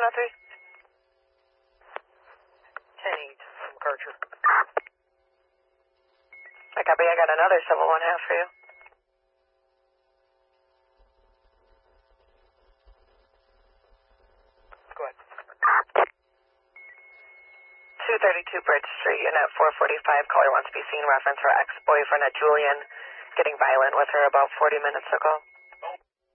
103? 10-8 from Kircher. I copy. I got another civil 1-half for you. Go ahead. 232 Bridge Street, unit 445. Caller wants to be seen. Reference her ex-boyfriend at Julian getting violent with her about 40 minutes ago.